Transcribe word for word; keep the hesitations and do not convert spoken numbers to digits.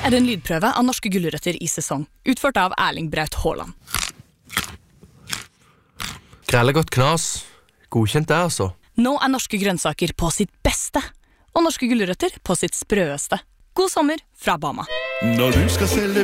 er en lydprøve av norske gulrøtter i sesong, utført av Erling Braut Haaland. Grellegodt knas. Godkjent det, altså. Nå er norske grønnsaker på sitt beste, og norske gulrøtter på sitt sprøeste. God sommer fra Bama. Når du skal selge